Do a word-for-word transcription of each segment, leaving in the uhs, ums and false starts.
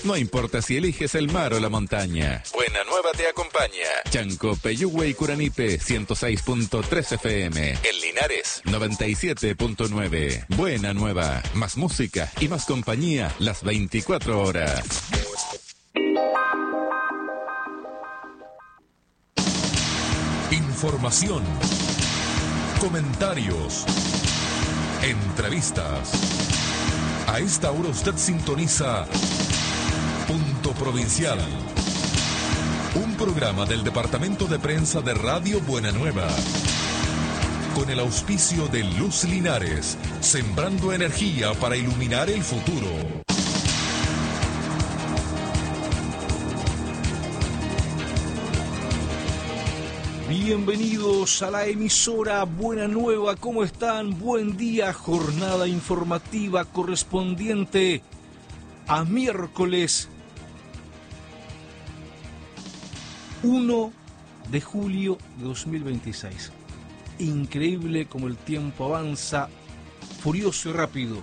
No importa si eliges el mar o la montaña, Buena Nueva te acompaña. Chanco, Peyúgue y Curanipe, ciento seis punto tres F M. En Linares, noventa y siete punto nueve. Buena Nueva, más música y más compañía las veinticuatro horas. Información, comentarios, entrevistas. A esta hora usted sintoniza Punto Provincial, un programa del Departamento de Prensa de Radio Buena Nueva, con el auspicio de Luz Linares, sembrando energía para iluminar el futuro. Bienvenidos a la emisora Buena Nueva, ¿cómo están? Buen día, jornada informativa correspondiente a miércoles uno de julio de dos mil veintiséis. Increíble como el tiempo avanza, furioso y rápido.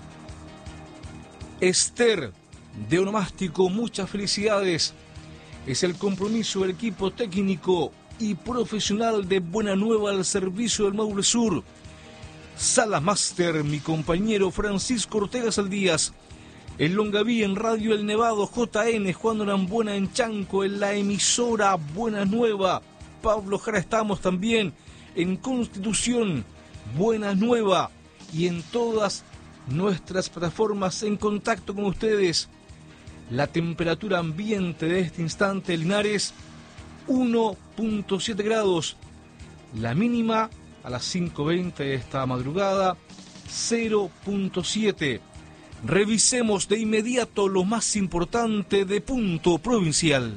Esther, de Onomástico, muchas felicidades. Es el compromiso del equipo técnico y profesional de Buena Nueva al servicio del Maule Sur. Sala Master, mi compañero Francisco Ortega Saldías. En Longaví, en Radio El Nevado, J N, Juan Norambuena en Chanco, en la emisora Buena Nueva. Pablo Jara, estamos también en Constitución, Buena Nueva, y en todas nuestras plataformas en contacto con ustedes. La temperatura ambiente de este instante, Linares, uno punto siete grados. La mínima a las cinco veinte de esta madrugada, cero punto siete. Revisemos de inmediato lo más importante de Punto Provincial.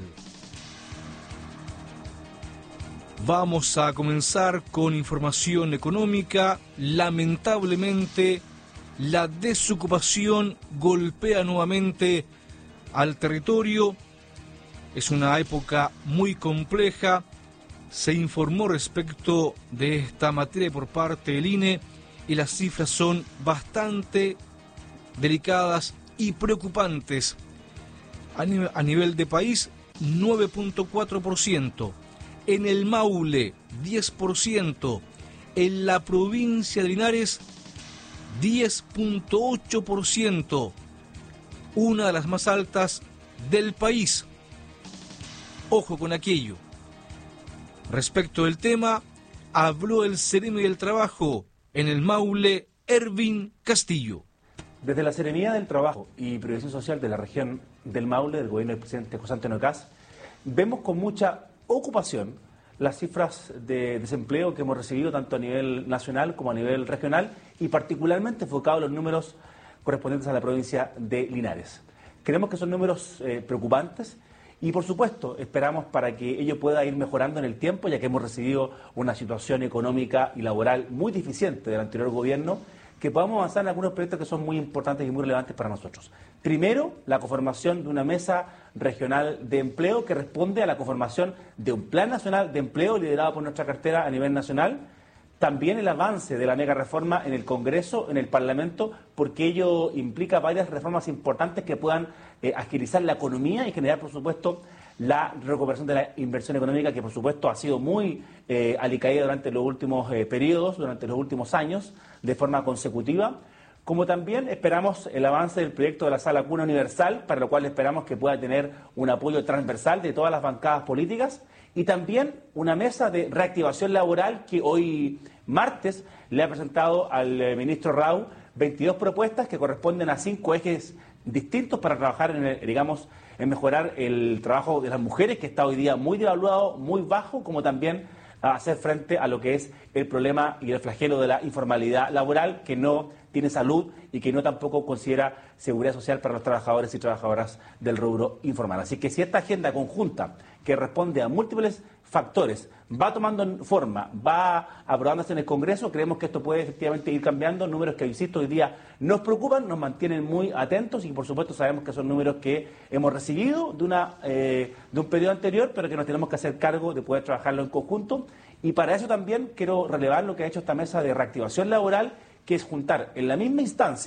Vamos a comenzar con información económica. Lamentablemente, la desocupación golpea nuevamente al territorio. Es una época muy compleja. Se informó respecto de esta materia por parte del I N E y las cifras son bastante delicadas y preocupantes. A nivel, a nivel de país, nueve punto cuatro por ciento. En el Maule, diez por ciento. En la provincia de Linares, diez punto ocho por ciento. Una de las más altas del país. Ojo con aquello. Respecto del tema, habló el Seremi del Trabajo en el Maule, Ervin Castillo. Desde la Seremía del Trabajo y Previsión Social de la región del Maule, del gobierno del presidente José Antonio Kast, vemos con mucha ocupación las cifras de desempleo que hemos recibido tanto a nivel nacional como a nivel regional y particularmente enfocados en los números correspondientes a la provincia de Linares. Creemos que son números eh, preocupantes y, por supuesto, esperamos para que ello pueda ir mejorando en el tiempo, ya que hemos recibido una situación económica y laboral muy deficiente del anterior gobierno, que podamos avanzar en algunos proyectos que son muy importantes y muy relevantes para nosotros. Primero, la conformación de una mesa regional de empleo que responde a la conformación de un plan nacional de empleo liderado por nuestra cartera a nivel nacional. También el avance de la mega reforma en el Congreso, en el Parlamento, porque ello implica varias reformas importantes que puedan eh, agilizar la economía y generar, por supuesto, la recuperación de la inversión económica, que por supuesto ha sido muy eh, alicaída durante los últimos eh, periodos, durante los últimos años, de forma consecutiva. Como también esperamos el avance del proyecto de la Sala Cuna Universal, para lo cual esperamos que pueda tener un apoyo transversal de todas las bancadas políticas, y también una mesa de reactivación laboral que hoy martes le ha presentado al eh, ministro Rau veintidós propuestas que corresponden a cinco ejes distintos para trabajar en, el, digamos, en mejorar el trabajo de las mujeres, que está hoy día muy devaluado, muy bajo, como también a hacer frente a lo que es el problema y el flagelo de la informalidad laboral, que no tiene salud y que no tampoco considera seguridad social para los trabajadores y trabajadoras del rubro informal. Así que si esta agenda conjunta, que responde a múltiples factores, va tomando forma, va aprobándose en el Congreso, creemos que esto puede efectivamente ir cambiando, números que, insisto, hoy día nos preocupan, nos mantienen muy atentos y, por supuesto, sabemos que son números que hemos recibido de, una, eh, de un periodo anterior, pero que nos tenemos que hacer cargo de poder trabajarlo en conjunto. Y para eso también quiero relevar lo que ha hecho esta mesa de reactivación laboral, que es juntar en la misma instancia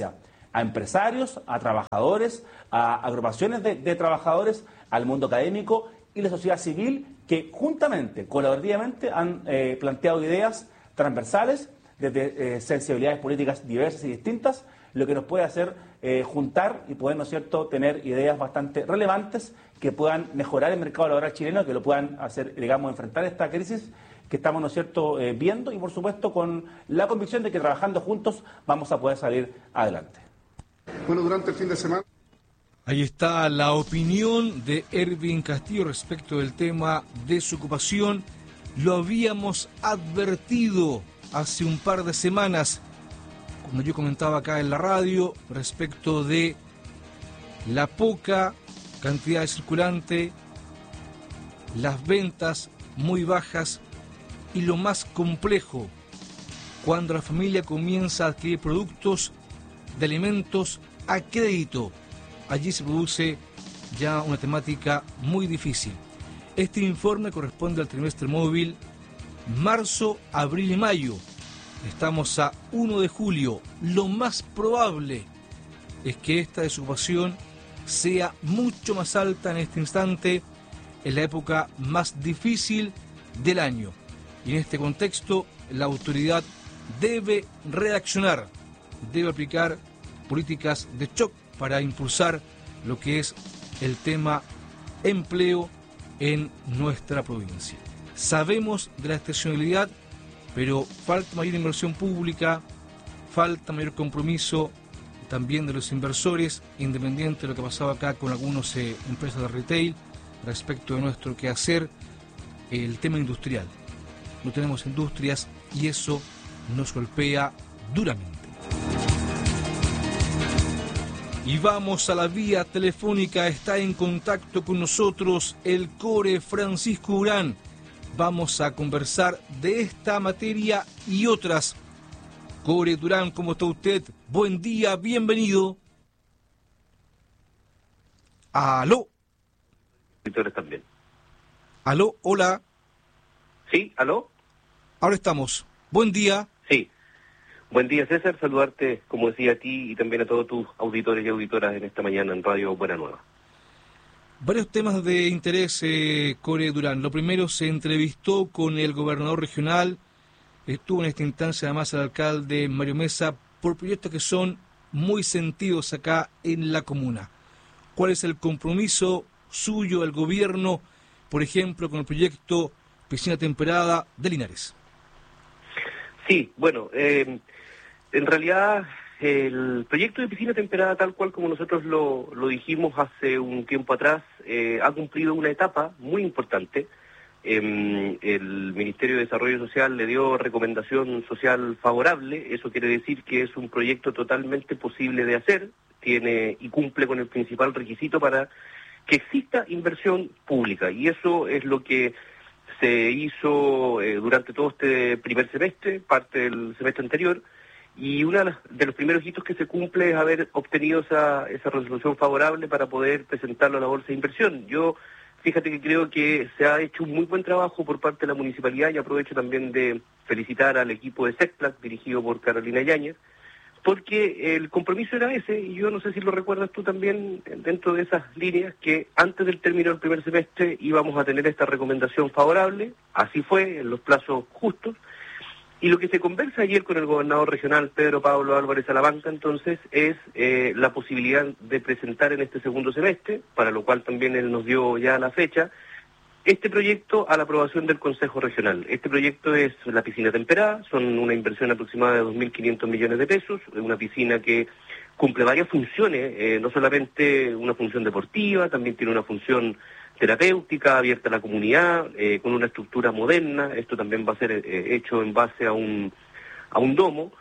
a empresarios, a trabajadores, a agrupaciones de, de trabajadores, al mundo académico y la sociedad civil, que juntamente, colaborativamente, han eh, planteado ideas transversales desde eh, sensibilidades políticas diversas y distintas, lo que nos puede hacer eh, juntar y poder, ¿no es cierto?, tener ideas bastante relevantes que puedan mejorar el mercado laboral chileno, que lo puedan hacer, digamos, enfrentar esta crisis que estamos, ¿no es cierto?, eh, viendo, y por supuesto con la convicción de que trabajando juntos vamos a poder salir adelante. Bueno, durante el fin de semana... Ahí está la opinión de Erwin Castillo respecto del tema desocupación. Lo habíamos advertido hace un par de semanas, cuando yo comentaba acá en la radio, respecto de la poca cantidad de circulante, las ventas muy bajas y lo más complejo, cuando la familia comienza a adquirir productos de alimentos a crédito. Allí se produce ya una temática muy difícil. Este informe corresponde al trimestre móvil marzo, abril y mayo. Estamos a primero de julio. Lo más probable es que esta desocupación sea mucho más alta en este instante, en la época más difícil del año. Y en este contexto, la autoridad debe reaccionar, debe aplicar políticas de shock para impulsar lo que es el tema empleo en nuestra provincia. Sabemos de la estacionalidad, pero falta mayor inversión pública, falta mayor compromiso también de los inversores, independiente de lo que ha pasado acá con algunas eh, empresas de retail, respecto de nuestro quehacer, el tema industrial. No tenemos industrias y eso nos golpea duramente. Y vamos a la vía telefónica, está en contacto con nosotros el Core Francisco Urán. Vamos a conversar de esta materia y otras. Core Durán, ¿cómo está usted? Buen día, bienvenido. Aló. También. Aló, hola. Sí, aló. Ahora estamos. Buen día. Sí. Buen día, César. Saludarte, como decía, a ti y también a todos tus auditores y auditoras en esta mañana en Radio Buena Nueva. Varios temas de interés, eh, Core Durán. Lo primero, se entrevistó con el gobernador regional, estuvo en esta instancia además el alcalde Mario Mesa, por proyectos que son muy sentidos acá en la comuna. ¿Cuál es el compromiso suyo, el gobierno, por ejemplo, con el proyecto Piscina Temperada de Linares? Sí, bueno, eh, en realidad el proyecto de piscina temperada, tal cual como nosotros lo, lo dijimos hace un tiempo atrás, eh, ha cumplido una etapa muy importante. Eh, el Ministerio de Desarrollo Social le dio recomendación social favorable. Eso quiere decir que es un proyecto totalmente posible de hacer, tiene y cumple con el principal requisito para que exista inversión pública, y eso es lo que se hizo eh, durante todo este primer semestre, parte del semestre anterior, y uno de, de los primeros hitos que se cumple es haber obtenido esa, esa resolución favorable para poder presentarlo a la Bolsa de Inversión. Yo, fíjate que creo que se ha hecho un muy buen trabajo por parte de la municipalidad, y aprovecho también de felicitar al equipo de SECPLAC, dirigido por Carolina Yáñez, porque el compromiso era ese, y yo no sé si lo recuerdas tú también, dentro de esas líneas, que antes del término del primer semestre íbamos a tener esta recomendación favorable. Así fue, en los plazos justos, y lo que se conversa ayer con el gobernador regional Pedro Pablo Álvarez Salamanca, entonces, es eh, la posibilidad de presentar en este segundo semestre, para lo cual también él nos dio ya la fecha, este proyecto a la aprobación del Consejo Regional. Este proyecto es la piscina temperada, son una inversión aproximada de dos mil quinientos millones de pesos, una piscina que cumple varias funciones, eh, no solamente una función deportiva, también tiene una función terapéutica, abierta a la comunidad, eh, con una estructura moderna. Esto también va a ser eh, hecho en base a un, a un domo.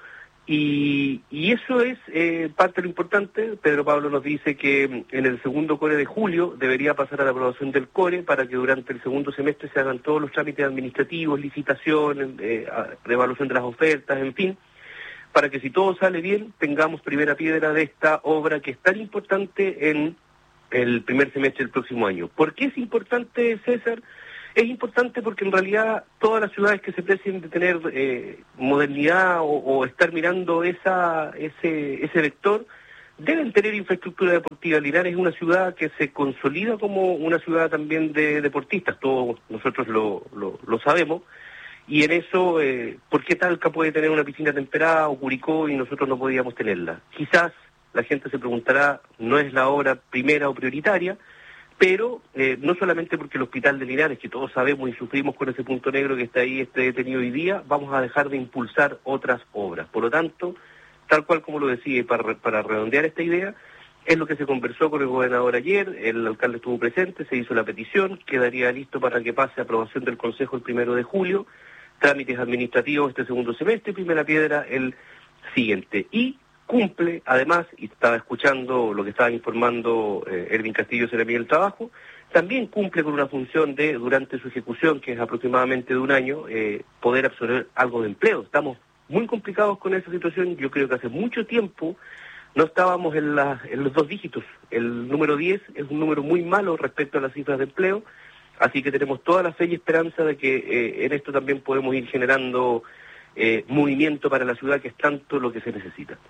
Y, y eso es eh, parte de lo importante. Pedro Pablo nos dice que en el segundo core de julio debería pasar a la aprobación del core para que durante el segundo semestre se hagan todos los trámites administrativos, licitaciones, eh, reevaluación de las ofertas, en fin, para que si todo sale bien tengamos primera piedra de esta obra que es tan importante en el primer semestre del próximo año. ¿Por qué es importante, César? Es importante porque en realidad todas las ciudades que se precien de tener eh, modernidad o, o estar mirando esa ese ese vector deben tener infraestructura deportiva. Linares es una ciudad que se consolida como una ciudad también de deportistas, todos nosotros lo, lo, lo sabemos, y en eso, eh, ¿por qué Talca puede tener una piscina temperada o Curicó y nosotros no podíamos tenerla? Quizás la gente se preguntará, no es la obra primera o prioritaria, pero eh, no solamente porque el hospital de Linares, que todos sabemos y sufrimos con ese punto negro que está ahí, esté detenido hoy día, vamos a dejar de impulsar otras obras. Por lo tanto, tal cual como lo decía, para, para redondear esta idea, es lo que se conversó con el gobernador ayer, el alcalde estuvo presente, se hizo la petición, quedaría listo para que pase a aprobación del Consejo el primero de julio, trámites administrativos este segundo semestre, primera piedra el siguiente. Y cumple, además, y estaba escuchando lo que estaba informando eh, Erwin Castillo Seremía del Trabajo, también cumple con una función de, durante su ejecución, que es aproximadamente de un año, eh, poder absorber algo de empleo. Estamos muy complicados con esa situación. Yo creo que hace mucho tiempo no estábamos en, la, en los dos dígitos. El número diez es un número muy malo respecto a las cifras de empleo, así que tenemos toda la fe y esperanza de que eh, en esto también podemos ir generando eh, movimiento para la ciudad, que es tanto lo que se necesita.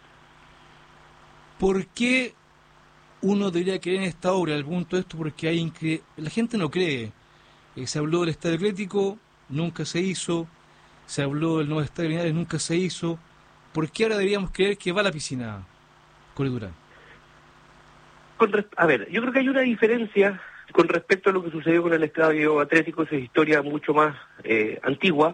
¿Por qué uno debería creer en esta obra? Al punto de esto, porque hay incre... la gente no cree. Eh, se habló del estadio atlético, nunca se hizo. Se habló del nuevo estadio Linares, nunca se hizo. ¿Por qué ahora deberíamos creer que va a la piscina, Core Durán? Con res... A ver, yo creo que hay una diferencia con respecto a lo que sucedió con el estadio atlético. Esa es historia mucho más eh, antigua.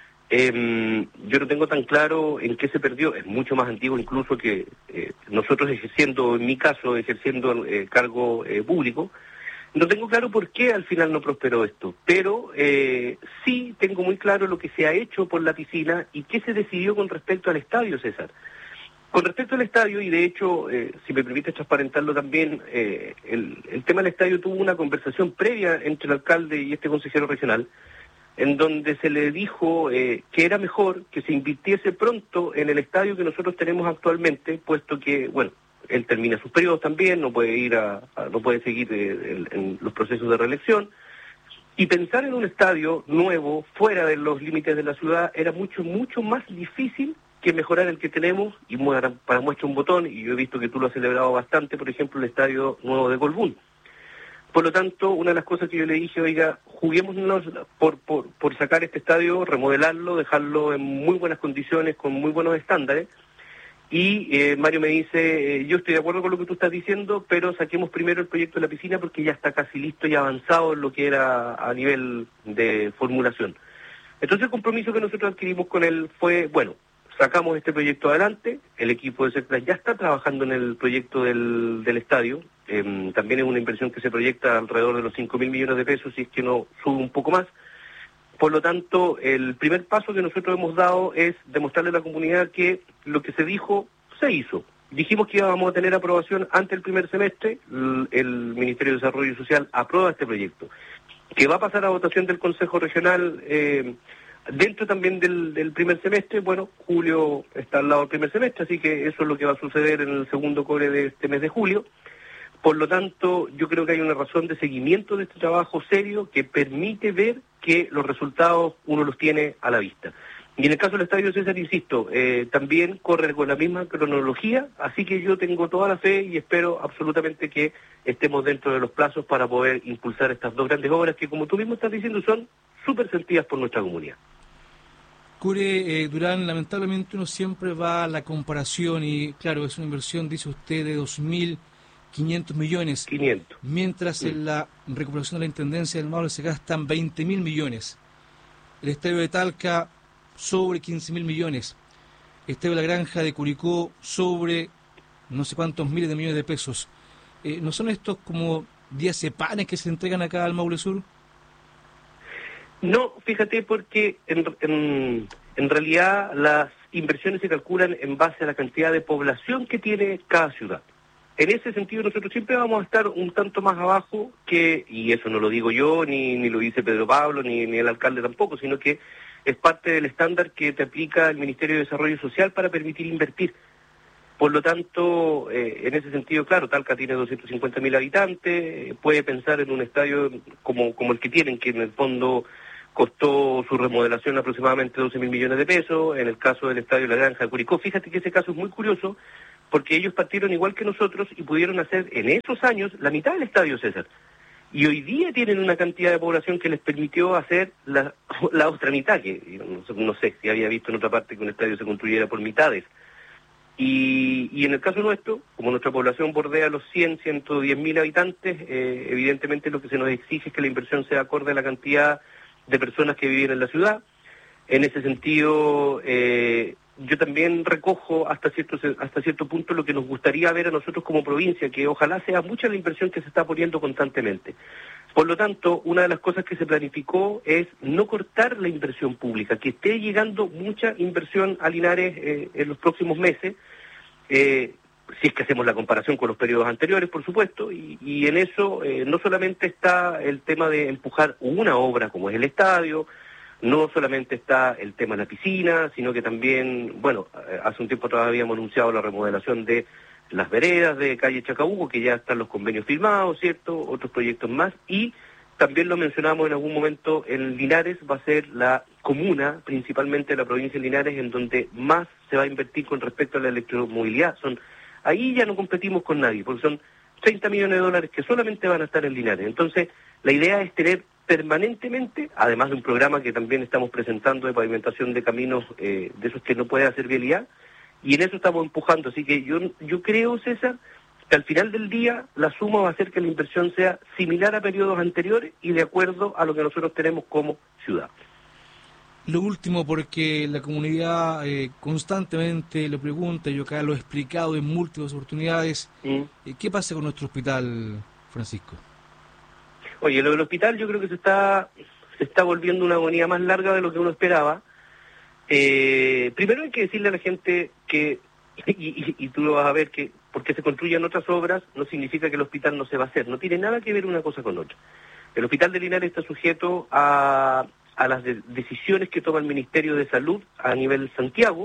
Eh, yo no tengo tan claro en qué se perdió, es mucho más antiguo incluso que eh, nosotros ejerciendo, en mi caso, ejerciendo eh, cargo eh, público. No tengo claro por qué al final no prosperó esto, pero eh, sí tengo muy claro lo que se ha hecho por la piscina y qué se decidió con respecto al estadio, César. Con respecto al estadio, y de hecho, eh, si me permite transparentarlo también, eh, el, el tema del estadio tuvo una conversación previa entre el alcalde y este consejero regional, en donde se le dijo eh, que era mejor que se invirtiese pronto en el estadio que nosotros tenemos actualmente, puesto que, bueno, él termina sus periodos también, no puede ir a, a no puede seguir eh, en, en los procesos de reelección, y pensar en un estadio nuevo, fuera de los límites de la ciudad, era mucho, mucho más difícil que mejorar el que tenemos, y para muestra un botón, y yo he visto que tú lo has celebrado bastante, por ejemplo, el estadio nuevo de Colbún. Por lo tanto, una de las cosas que yo le dije, oiga, juguémonos por, por, por sacar este estadio, remodelarlo, dejarlo en muy buenas condiciones, con muy buenos estándares. Y eh, Mario me dice, eh, yo estoy de acuerdo con lo que tú estás diciendo, pero saquemos primero el proyecto de la piscina porque ya está casi listo y avanzado en lo que era a nivel de formulación. Entonces el compromiso que nosotros adquirimos con él fue, bueno, sacamos este proyecto adelante, el equipo de Secplan ya está trabajando en el proyecto del, del estadio, eh, también es una inversión que se proyecta alrededor de los cinco mil millones de pesos, si es que no sube un poco más. Por lo tanto, el primer paso que nosotros hemos dado es demostrarle a la comunidad que lo que se dijo, se hizo. Dijimos que íbamos a tener aprobación antes del primer semestre, el Ministerio de Desarrollo Social aprueba este proyecto, que va a pasar a votación del Consejo Regional eh, dentro también del, del primer semestre. Bueno, julio está al lado del primer semestre, así que eso es lo que va a suceder en el segundo core de este mes de julio. Por lo tanto, yo creo que hay una razón de seguimiento de este trabajo serio que permite ver que los resultados uno los tiene a la vista. Y en el caso del Estadio César, insisto, eh, también corre con la misma cronología, así que yo tengo toda la fe y espero absolutamente que estemos dentro de los plazos para poder impulsar estas dos grandes obras que, como tú mismo estás diciendo, son súper sentidas por nuestra comunidad. Core eh, Durán, lamentablemente uno siempre va a la comparación y, claro, es una inversión, dice usted, de dos mil quinientos millones. quinientos. Mientras sí. En la recuperación de la Intendencia del Maule se gastan veinte mil millones. El Estadio de Talca sobre quince mil millones. El Estadio de la Granja de Curicó sobre no sé cuántos miles de millones de pesos. Eh, ¿No son estos como diazepanes que se entregan acá al Maule Sur? No, fíjate, porque en, en, en realidad las inversiones se calculan en base a la cantidad de población que tiene cada ciudad. En ese sentido nosotros siempre vamos a estar un tanto más abajo que, y eso no lo digo yo, ni, ni lo dice Pedro Pablo, ni, ni el alcalde tampoco, sino que es parte del estándar que te aplica el Ministerio de Desarrollo Social para permitir invertir. Por lo tanto, eh, en ese sentido, claro, Talca tiene doscientos cincuenta mil habitantes, puede pensar en un estadio como, como el que tienen, que en el fondo costó su remodelación aproximadamente doce mil millones de pesos. En el caso del Estadio La Granja de Curicó, fíjate que ese caso es muy curioso, porque ellos partieron igual que nosotros y pudieron hacer en esos años la mitad del estadio, César. Y hoy día tienen una cantidad de población que les permitió hacer la, la otra mitad, que no, no sé si había visto en otra parte que un estadio se construyera por mitades. Y, y en el caso nuestro, como nuestra población bordea los cien, ciento diez mil habitantes, eh, evidentemente lo que se nos exige es que la inversión sea acorde a la cantidad de personas que viven en la ciudad. En ese sentido, eh, yo también recojo hasta cierto hasta cierto punto lo que nos gustaría ver a nosotros como provincia, que ojalá sea mucha la inversión que se está poniendo constantemente. Por lo tanto, una de las cosas que se planificó es no cortar la inversión pública, que esté llegando mucha inversión a Linares eh, en los próximos meses, eh, si es que hacemos la comparación con los periodos anteriores, por supuesto, y, y en eso eh, no solamente está el tema de empujar una obra como es el estadio, no solamente está el tema de la piscina, sino que también, bueno, hace un tiempo todavía habíamos anunciado la remodelación de las veredas de calle Chacabuco, que ya están los convenios firmados, ¿cierto? Otros proyectos más, y también lo mencionamos en algún momento, en Linares va a ser la comuna, principalmente la provincia de Linares, en donde más se va a invertir con respecto a la electromovilidad. Son, ahí ya no competimos con nadie, porque son treinta millones de dólares que solamente van a estar en Linares. Entonces, la idea es tener permanentemente, además de un programa que también estamos presentando de pavimentación de caminos, eh, de esos que no puede hacer vialidad, y en eso estamos empujando. Así que yo yo creo, César, que al final del día la suma va a hacer que la inversión sea similar a periodos anteriores y de acuerdo a lo que nosotros tenemos como ciudad. Lo último, porque la comunidad eh, constantemente lo pregunta, yo acá lo he explicado en múltiples oportunidades, ¿Mm? eh, ¿qué pasa con nuestro hospital, Francisco? Oye, lo del hospital yo creo que se está se está volviendo una agonía más larga de lo que uno esperaba. Eh, primero hay que decirle a la gente que, y, y, y tú lo vas a ver, que porque se construyan otras obras no significa que el hospital no se va a hacer. No tiene nada que ver una cosa con otra. El hospital de Linares está sujeto a, a las de, decisiones que toma el Ministerio de Salud a nivel Santiago,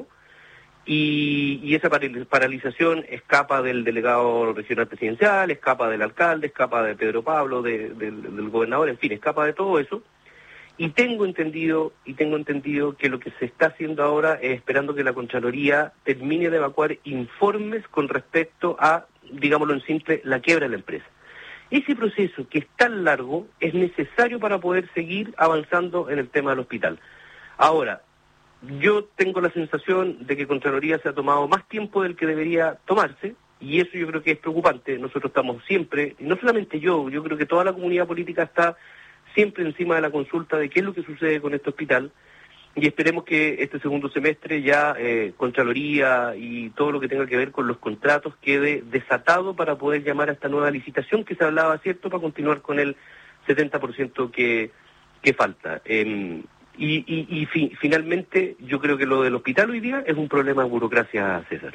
y, y esa paralización escapa del delegado regional presidencial, escapa del alcalde, escapa de Pedro Pablo, de, de, del gobernador, en fin, escapa de todo eso. Y tengo entendido, y tengo entendido que lo que se está haciendo ahora es esperando que la Contraloría termine de evacuar informes con respecto a, digámoslo en simple, la quiebra de la empresa. Ese proceso, que es tan largo, es necesario para poder seguir avanzando en el tema del hospital. Ahora, yo tengo la sensación de que Contraloría se ha tomado más tiempo del que debería tomarse, y eso yo creo que es preocupante. Nosotros estamos siempre, y no solamente yo, yo creo que toda la comunidad política está siempre encima de la consulta de qué es lo que sucede con este hospital, y esperemos que este segundo semestre ya eh, Contraloría y todo lo que tenga que ver con los contratos quede desatado para poder llamar a esta nueva licitación que se hablaba, ¿cierto?, para continuar con el setenta por ciento que, que falta. Eh, y y, y fi, finalmente yo creo que lo del hospital hoy día es un problema de burocracia, César.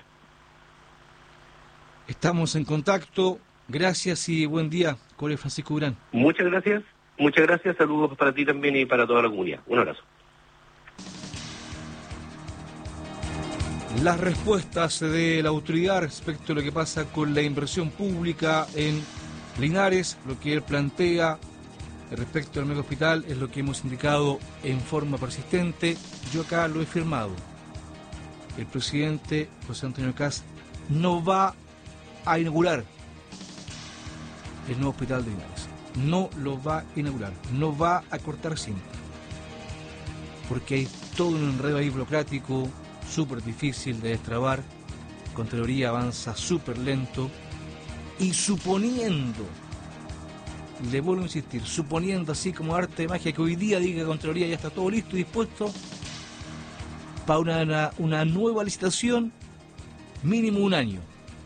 Estamos en contacto. Gracias y buen día, Colegio Francisco Durán. Muchas gracias. Muchas gracias, saludos para ti también y para toda la comunidad. Un abrazo. Las respuestas de la autoridad respecto a lo que pasa con la inversión pública en Linares, lo que él plantea respecto al mega hospital es lo que hemos indicado en forma persistente. Yo acá lo he firmado. El presidente José Antonio Kast no va a inaugurar el nuevo hospital de Linares. No lo va a inaugurar, no va a cortar cinta, porque hay todo un enredo ahí burocrático súper difícil de destrabar. Contraloría avanza súper lento, y suponiendo, le vuelvo a insistir, suponiendo así como arte de magia que hoy día diga que Contraloría ya está todo listo y dispuesto para una, una, una nueva licitación, mínimo un año.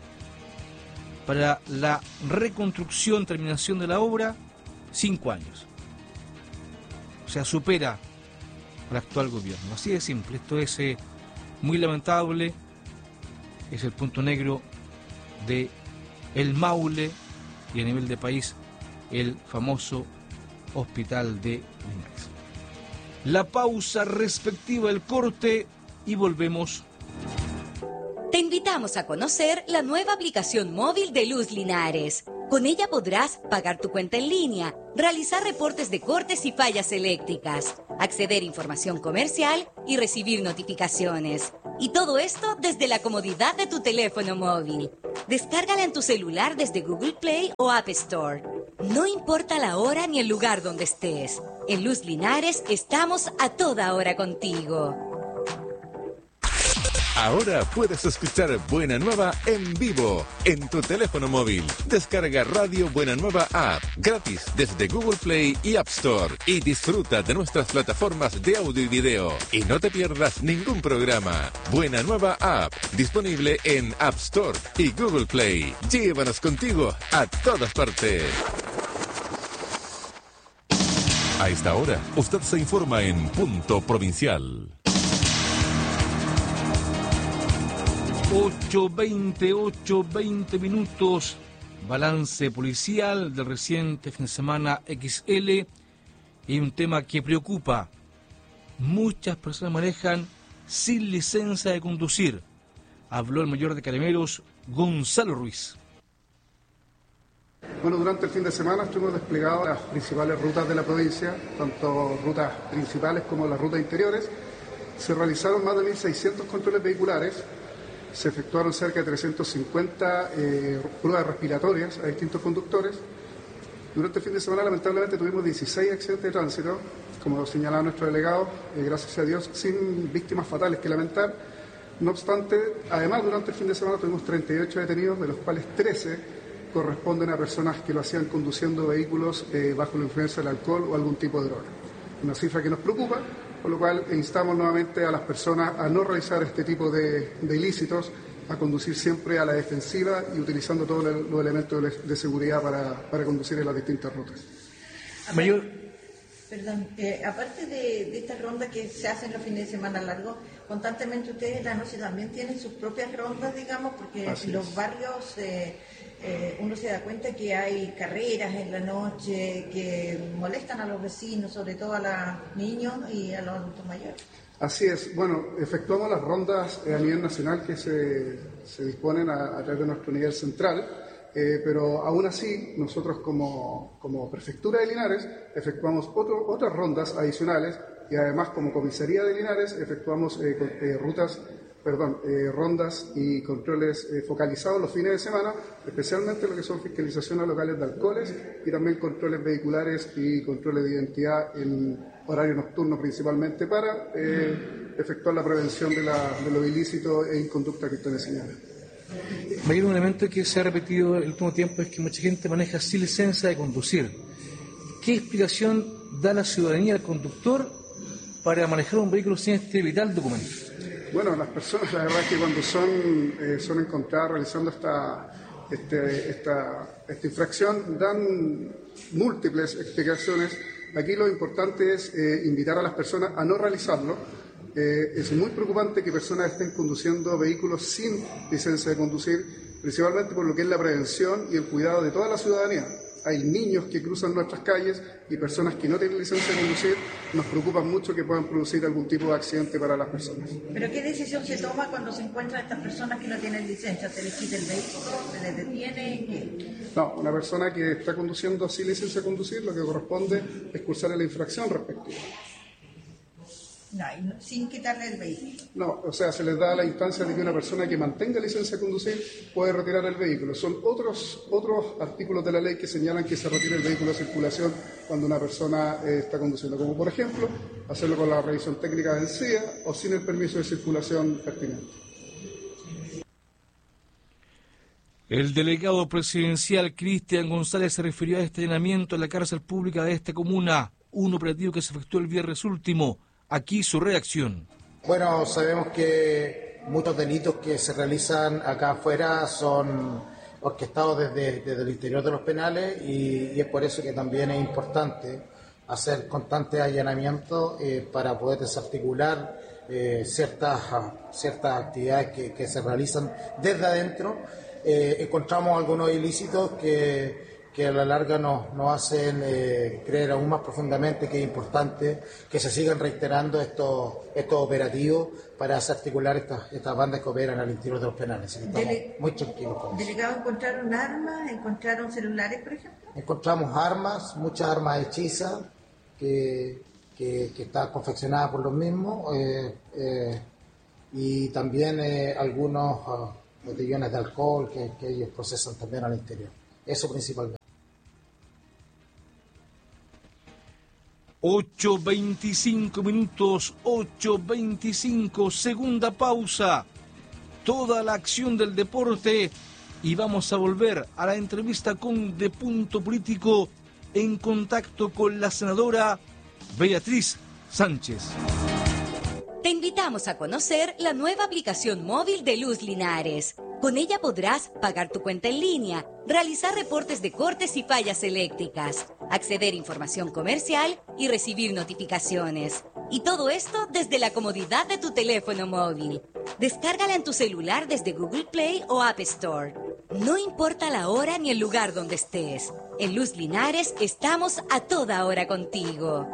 Para la reconstrucción, terminación de la obra, cinco años. O sea, supera al actual gobierno. Así de simple. Esto es eh, muy lamentable. Es el punto negro de el Maule y a nivel de país el famoso hospital de Linares. La pausa respectiva del corte y volvemos. Te invitamos a conocer la nueva aplicación móvil de Luz Linares. Con ella podrás pagar tu cuenta en línea, realizar reportes de cortes y fallas eléctricas, acceder a información comercial y recibir notificaciones. Y todo esto desde la comodidad de tu teléfono móvil. Descárgala en tu celular desde Google Play o App Store. No importa la hora ni el lugar donde estés. En Luz Linares estamos a toda hora contigo. Ahora puedes escuchar Buena Nueva en vivo en tu teléfono móvil. Descarga Radio Buena Nueva App gratis desde Google Play y App Store y disfruta de nuestras plataformas de audio y video. Y no te pierdas ningún programa. Buena Nueva App, disponible en App Store y Google Play. Llévanos contigo a todas partes. A esta hora, usted se informa en Punto Provincial. ocho veinte, ocho veinte minutos. Balance policial del reciente fin de semana equis ele. Y un tema que preocupa. Muchas personas manejan sin licencia de conducir. Habló el mayor de Carabineros, Gonzalo Ruiz. Bueno, durante el fin de semana estuvimos desplegados las principales rutas de la provincia, tanto rutas principales como las rutas interiores. Se realizaron más de mil seiscientos controles vehiculares. Se efectuaron cerca de trescientas cincuenta eh, pruebas respiratorias a distintos conductores. Durante el fin de semana, lamentablemente, tuvimos dieciséis accidentes de tránsito, como señalaba nuestro delegado, eh, gracias a Dios, sin víctimas fatales que lamentar. No obstante, además, durante el fin de semana tuvimos treinta y ocho detenidos, de los cuales trece corresponden a personas que lo hacían conduciendo vehículos eh, bajo la influencia del alcohol o algún tipo de droga. Una cifra que nos preocupa, por lo cual instamos nuevamente a las personas a no realizar este tipo de, de ilícitos, a conducir siempre a la defensiva y utilizando todos los elementos de, de seguridad para, para conducir en las distintas rutas. Mayor. Perdón, eh, aparte de, de estas rondas que se hacen los fines de semana largos, constantemente ustedes en la noche también tienen sus propias rondas, digamos, porque Así los es. barrios... Eh, Eh, uno se da cuenta que hay carreras en la noche que molestan a los vecinos, sobre todo a los niños y a los adultos mayores. Así es. Bueno, efectuamos las rondas eh, a nivel nacional que se, se disponen a, a través de nuestro nivel central, eh, pero aún así nosotros como, como Prefectura de Linares efectuamos otro, otras rondas adicionales y además como Comisaría de Linares efectuamos eh, con, eh, rutas perdón, eh, rondas y controles eh, focalizados los fines de semana, especialmente lo que son fiscalización a locales de alcoholes y también controles vehiculares y controles de identidad en horario nocturno principalmente para eh, efectuar la prevención de, la, de lo ilícito e inconducta que usted señala. Mayor, un elemento que se ha repetido en el último tiempo es que mucha gente maneja sin licencia de conducir. ¿Qué explicación da la ciudadanía al conductor para manejar un vehículo sin este vital documento? Bueno, las personas, la verdad es que cuando son, eh, son encontradas realizando esta, este, esta, esta infracción, dan múltiples explicaciones. Aquí lo importante es eh, invitar a las personas a no realizarlo. Eh, es muy preocupante que personas estén conduciendo vehículos sin licencia de conducir, principalmente por lo que es la prevención y el cuidado de toda la ciudadanía. Hay niños que cruzan nuestras calles y personas que no tienen licencia de conducir. Nos preocupa mucho que puedan producir algún tipo de accidente para las personas. ¿Pero qué decisión se toma cuando se encuentran estas personas que no tienen licencia? ¿Se les quita el vehículo? ¿Se les detiene? ¿Qué? No, una persona que está conduciendo sin licencia de conducir, lo que corresponde es cursarle la infracción respectiva. No, y no- sin quitarle el vehículo. No, o sea, se les da la instancia de que una persona que mantenga licencia de conducir puede retirar el vehículo. Son otros otros artículos de la ley que señalan que se retira el vehículo de circulación cuando una persona eh, está conduciendo, como por ejemplo, hacerlo con la revisión técnica vencida o sin el permiso de circulación pertinente. El delegado presidencial Cristian González se refirió a este allanamiento en la cárcel pública de esta comuna, un operativo que se efectuó el viernes último. Aquí su reacción. Bueno, sabemos que muchos delitos que se realizan acá afuera son orquestados desde, desde el interior de los penales y, y es por eso que también es importante hacer constantes allanamientos eh, para poder desarticular eh, ciertas, ciertas actividades que, que se realizan desde adentro. Eh, encontramos algunos ilícitos que que a la larga nos, nos hacen eh, creer aún más profundamente que es importante que se sigan reiterando estos, estos operativos para desarticular estas, estas bandas que operan al interior de los penales. Así que estamos Dele- muy tranquilos con eso. ¿Delegado, encontraron armas? ¿Encontraron celulares, por ejemplo? Encontramos armas, muchas armas hechizas que, que, que están confeccionadas por los mismos. Eh, eh, y también eh, algunos uh, botellones de alcohol que, que ellos procesan también al interior. Eso principalmente. ocho veinticinco minutos, ocho veinticinco, segunda pausa. Toda la acción del deporte y vamos a volver a la entrevista con De Punto Político en contacto con la senadora Beatriz Sánchez. Te invitamos a conocer la nueva aplicación móvil de Luz Linares. Con ella podrás pagar tu cuenta en línea, realizar reportes de cortes y fallas eléctricas, acceder a información comercial y recibir notificaciones. Y todo esto desde la comodidad de tu teléfono móvil. Descárgala en tu celular desde Google Play o App Store. No importa la hora ni el lugar donde estés. En Luz Linares estamos a toda hora contigo.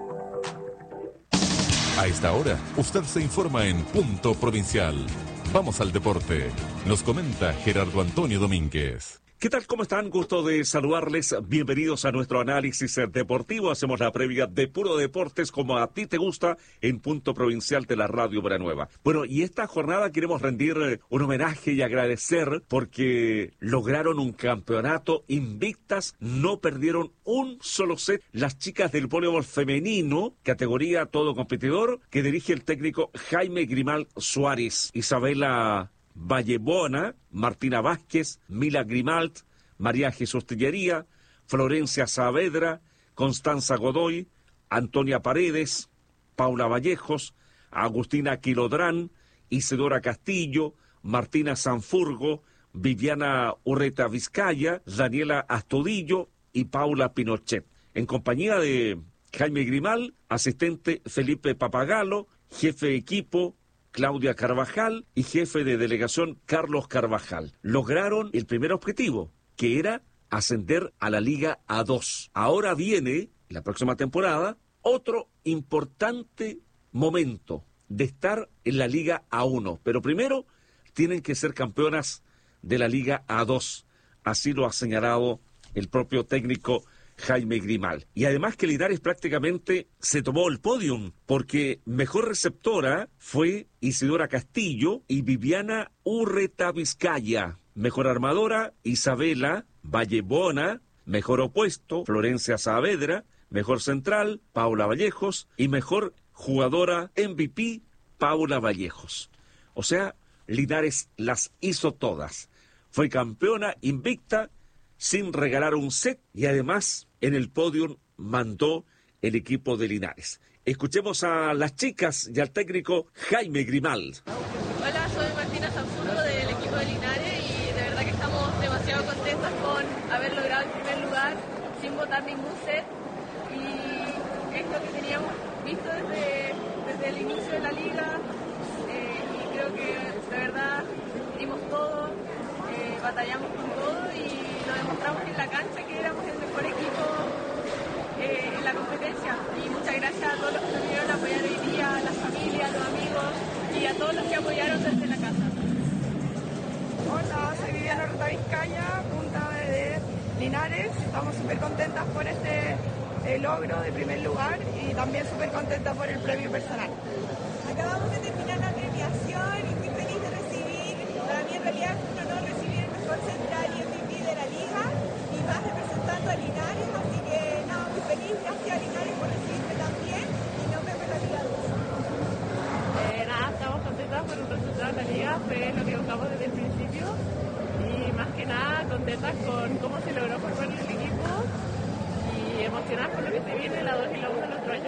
A esta hora, usted se informa en Punto Provincial. Vamos al deporte. Nos comenta Gerardo Antonio Domínguez. ¿Qué tal? ¿Cómo están? Gusto de saludarles. Bienvenidos a nuestro análisis deportivo. Hacemos la previa de Puro Deportes como a ti te gusta en Punto Provincial de la Radio Buenanueva. Bueno, y esta jornada queremos rendir un homenaje y agradecer porque lograron un campeonato invictas, no perdieron un solo set. Las chicas del voleibol femenino, categoría todo competidor, que dirige el técnico Jaime Grimal Suárez. Isabela Vallebona, Martina Vázquez, Mila Grimalt, María Jesús Tillería, Florencia Saavedra, Constanza Godoy, Antonia Paredes, Paula Vallejos, Agustina Quilodrán, Isidora Castillo, Martina Sanfurgo, Viviana Urreta Vizcaya, Daniela Astudillo y Paula Pinochet. En compañía de Jaime Grimal, asistente Felipe Papagalo, jefe de equipo Claudia Carvajal y jefe de delegación Carlos Carvajal. Lograron el primer objetivo, que era ascender a la Liga A dos. Ahora viene, la próxima temporada, otro importante momento de estar en la Liga A uno. Pero primero tienen que ser campeonas de la Liga A dos. Así lo ha señalado el propio técnico Jaime Grimal. Y además que Linares prácticamente se tomó el podium, porque mejor receptora fue Isidora Castillo y Viviana Urreta Vizcaya. Mejor armadora, Isabela Vallebona. Mejor opuesto, Florencia Saavedra. Mejor central, Paula Vallejos. Y mejor jugadora M V P, Paula Vallejos. O sea, Linares las hizo todas. Fue campeona invicta, sin regalar un set, y además en el podio mandó el equipo de Linares. Escuchemos a las chicas y al técnico Jaime Grimal. Hola, soy Martina Sanfurgo del equipo de Linares y de verdad que estamos demasiado contentas con haber logrado el primer lugar sin botar ningún set, y es lo que teníamos visto desde, desde el inicio de la liga, eh, y creo que de verdad dimos todo, eh, batallamos con todo y lo demostramos en la cancha que éramos el mejor equipo eh, en la competencia. Y muchas gracias a todos los que nos vinieron a apoyar hoy día, a las familias, a los amigos y a todos los que apoyaron desde la casa. Hola, soy Viviana Urreta Vizcaya, punta de Linares. Estamos súper contentas por este eh, logro de primer lugar y también súper contentas por el premio personal. Acabamos de terminar la premiación y muy feliz de recibir, para mí en realidad es un honor recibir el mejor central y M V P de la liga y más representando a Linares, así que nada, muy feliz, gracias a Linares por recibirme también y nos vemos en la Liga dos. Eh, nada, estamos contentas por un resultado de la liga, fue lo que buscamos desde el principio y más que nada contentas con cómo se logró formar el equipo y emocionadas por lo que se viene la dos y la uno el otro año.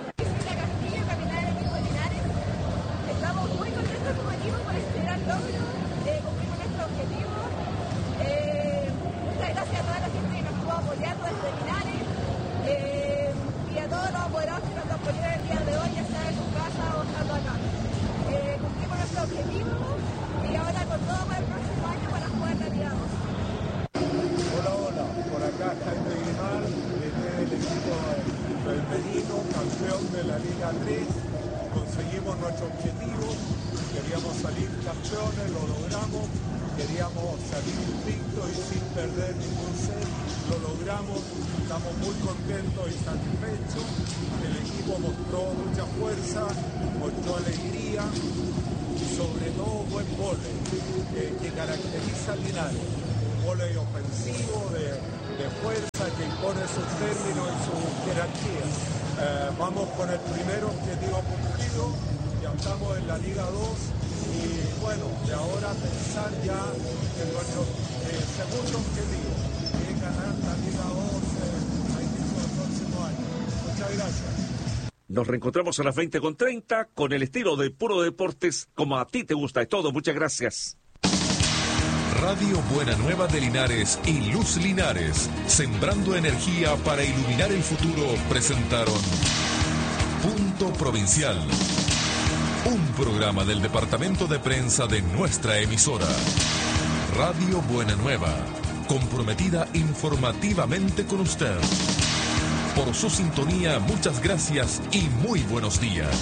Estamos muy contentos como equipo por este gran logro, eh, cumplimos nuestro objetivo. Eh, muchas gracias a toda la gente que nos estuvo apoyando desde Linares eh, y a todos los apoderados que nos apoyaron el día de hoy, ya sea en su casa o estando acá. Eh, cumplimos nuestro objetivo y ahora con todo para el próximo año para jugar la Liga dos. Hola, hola, por acá Jaime Grimal, desde el equipo femenino, campeón de la Liga tres. Conseguimos nuestro objetivo, queríamos salir campeones, lo logramos, queríamos salir invictos y sin perder ningún set, lo logramos, estamos muy contentos y satisfechos, el equipo mostró mucha fuerza, mostró alegría, y sobre todo buen vóley eh, que caracteriza a Linares. Un vóley ofensivo de, de fuerza que impone sus términos y su jerarquía. Eh, vamos con el primer objetivo cumplido, ya estamos en la Liga dos y bueno, de ahora pensar ya en nuestro eh, segundo objetivo, que es ganar la Liga dos eh, a inicio del próximo año. Muchas gracias. Nos reencontramos a las veinte con treinta con el estilo de Puro Deportes, como a ti te gusta. Es todo, muchas gracias. Radio Buena Nueva de Linares y Luz Linares, sembrando energía para iluminar el futuro, presentaron Punto Provincial, un programa del departamento de prensa de nuestra emisora. Radio Buena Nueva, comprometida informativamente con usted. Por su sintonía, muchas gracias y muy buenos días.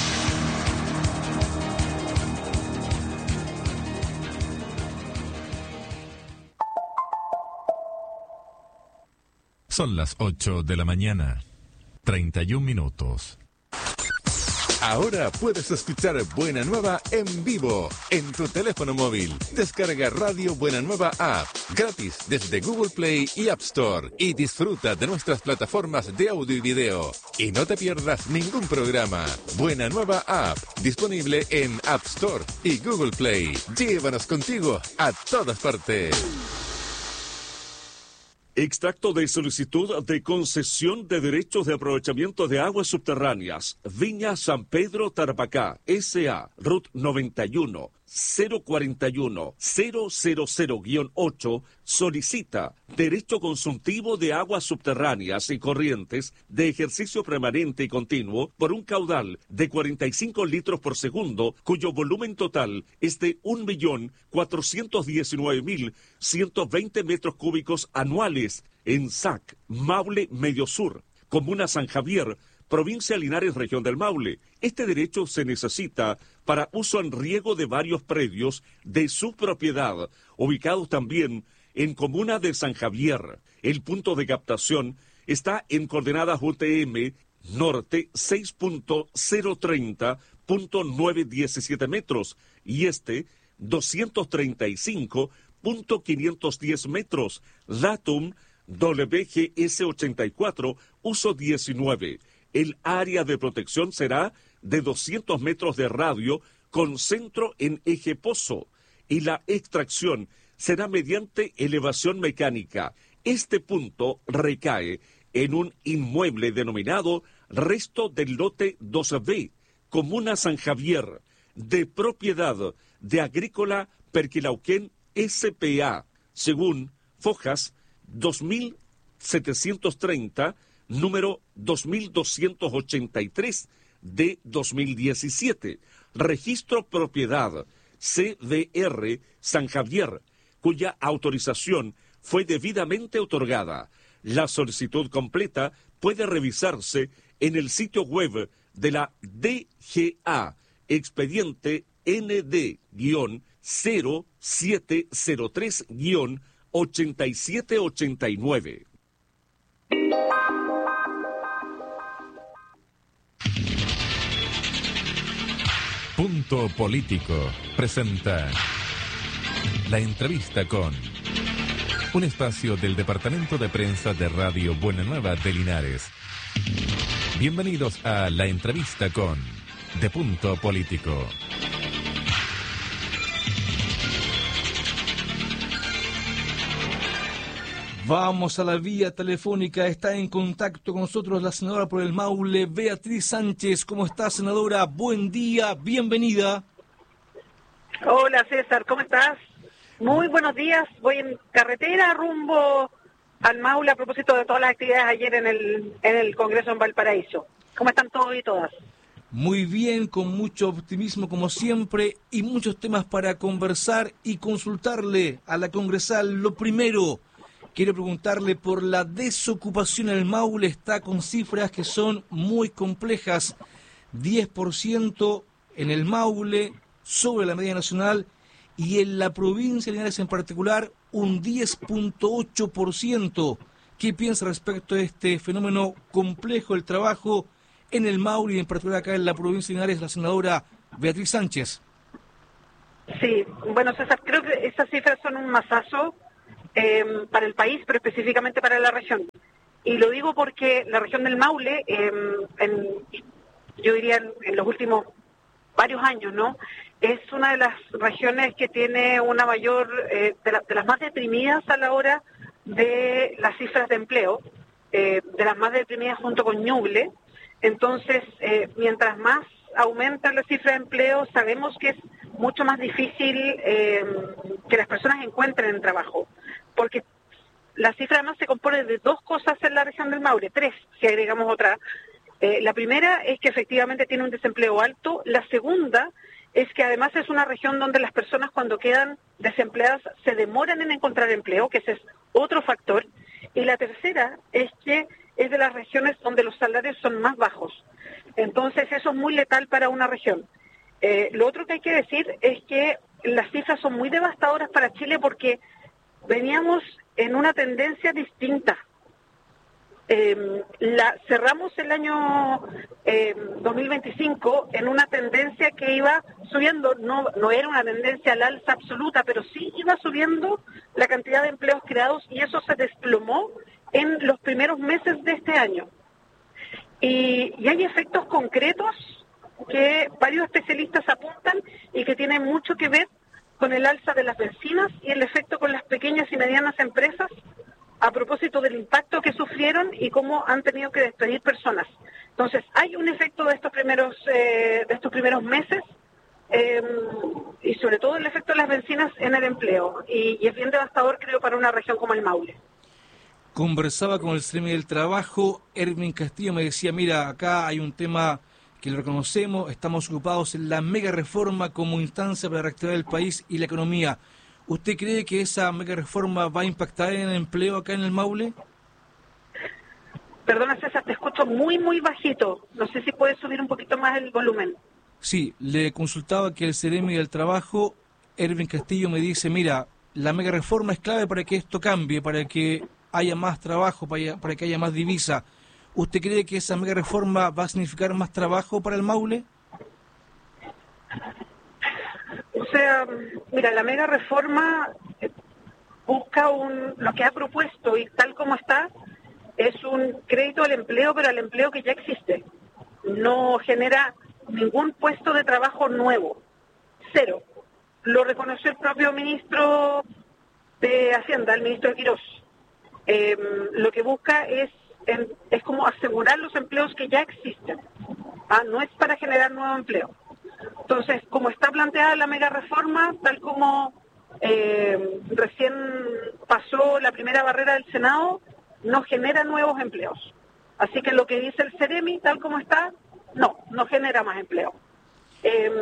Son las ocho de la mañana, treinta y un minutos. Ahora puedes escuchar Buena Nueva en vivo en tu teléfono móvil. Descarga Radio Buena Nueva App gratis desde Google Play y App Store y disfruta de nuestras plataformas de audio y video. Y no te pierdas ningún programa. Buena Nueva App, disponible en App Store y Google Play. Llévanos contigo a todas partes. Extracto de solicitud de concesión de derechos de aprovechamiento de aguas subterráneas. Viña San Pedro Tarapacá, S A, R U T noventa y uno, cero cuarenta y uno, cero cero cero guión ocho, solicita derecho consultivo de aguas subterráneas y corrientes de ejercicio permanente y continuo por un caudal de cuarenta y cinco litros por segundo, cuyo volumen total es de un millón cuatrocientos diecinueve mil ciento veinte metros cúbicos anuales en S A C, Maule Medio Sur, Comuna San Javier, Provincia Linares, Región del Maule. Este derecho se necesita para uso en riego de varios predios de su propiedad, ubicados también en Comuna de San Javier. El punto de captación está en coordenadas U T M norte seis punto cero treinta punto novecientos diecisiete metros y este doscientos treinta y cinco punto quinientos diez metros. Datum W G S ochenta y cuatro, uso diecinueve. El área de protección será de doscientos metros de radio con centro en eje pozo y la extracción será mediante elevación mecánica. Este punto recae en un inmueble denominado Resto del Lote dos B, Comuna San Javier, de propiedad de Agrícola Perquilauquén S P A, según Fojas dos mil setecientos treinta, número dos mil doscientos ochenta y tres de dos mil diecisiete, registro propiedad C D R San Javier, cuya autorización fue debidamente otorgada. La solicitud completa puede revisarse en el sitio web de la D G A, expediente N D cero siete cero tres ochenta y siete ochenta y nueve. Punto Político presenta La Entrevista con, un espacio del Departamento de Prensa de Radio Buena Nueva de Linares. Bienvenidos a La Entrevista con de Punto Político. Vamos a la vía telefónica. Está en contacto con nosotros la senadora por el Maule, Beatriz Sánchez. ¿Cómo está, senadora? Buen día, bienvenida. Hola, César, ¿cómo estás? Muy buenos días. Voy en carretera rumbo al Maule a propósito de todas las actividades ayer en el, en el Congreso en Valparaíso. ¿Cómo están todos y todas? Muy bien, con mucho optimismo como siempre y muchos temas para conversar y consultarle a la congresal. Lo primero, quiero preguntarle por la desocupación en el Maule. Está con cifras que son muy complejas. diez por ciento en el Maule, sobre la media nacional, y en la provincia de Linares en particular, un diez punto ocho por ciento. ¿Qué piensa respecto a este fenómeno complejo del trabajo en el Maule y en particular acá en la provincia de Linares, la senadora Beatriz Sánchez? Sí, bueno, César, creo que esas cifras son un masazo eh, para el país, pero específicamente para la región. Y lo digo porque la región del Maule, eh, en, yo diría en, en los últimos varios años, ¿no?, es una de las regiones que tiene una mayor, eh, de, la, de las más deprimidas a la hora de las cifras de empleo, eh, de las más deprimidas junto con Ñuble. Entonces, eh, mientras más aumenta la cifra de empleo, sabemos que es mucho más difícil eh, que las personas encuentren trabajo, porque la cifra además se compone de dos cosas en la región del Maule, tres, si agregamos otra. Eh, la primera es que efectivamente tiene un desempleo alto, la segunda es que además es una región donde las personas cuando quedan desempleadas se demoran en encontrar empleo, que ese es otro factor, y la tercera es que es de las regiones donde los salarios son más bajos. Entonces eso es muy letal para una región. Eh, lo otro que hay que decir es que las cifras son muy devastadoras para Chile porque veníamos en una tendencia distinta. Eh, la, cerramos el año eh, dos mil veinticinco en una tendencia que iba subiendo, no, no era una tendencia al alza absoluta, pero sí iba subiendo la cantidad de empleos creados y eso se desplomó en los primeros meses de este año. Y, y hay efectos concretos que varios especialistas apuntan y que tienen mucho que ver con el alza de las bencinas y el efecto con las pequeñas y medianas empresas a propósito del impacto que sufrieron y cómo han tenido que despedir personas. Entonces, hay un efecto de estos primeros eh, de estos primeros meses eh, y sobre todo el efecto de las bencinas en el empleo. Y, y es bien devastador, creo, para una región como el Maule. Conversaba con el Ceremi del Trabajo, Erwin Castillo me decía, mira, acá hay un tema que lo reconocemos, estamos ocupados en la mega reforma como instancia para reactivar el país y la economía. ¿Usted cree que esa mega reforma va a impactar en el empleo acá en el Maule? Perdona, César, te escucho muy, muy bajito. No sé si puedes subir un poquito más el volumen. Sí, le consultaba que el Ceremi del Trabajo, Erwin Castillo, me dice, mira, la mega reforma es clave para que esto cambie, para que haya más trabajo, para, para que haya más divisa. ¿Usted cree que esa mega reforma va a significar más trabajo para el Maule? O sea, mira, la mega reforma busca un, lo que ha propuesto y tal como está, es un crédito al empleo, pero al empleo que ya existe. No genera ningún puesto de trabajo nuevo. Cero. Lo reconoció el propio ministro de Hacienda, el ministro Quirós. Eh, lo que busca es, en, es como asegurar los empleos que ya existen. Ah, no es para generar nuevo empleo. Entonces, como está planteada la mega reforma, tal como eh, recién pasó la primera barrera del Senado, no genera nuevos empleos. Así que lo que dice el Ceremi, tal como está, no, no genera más empleo. Eh,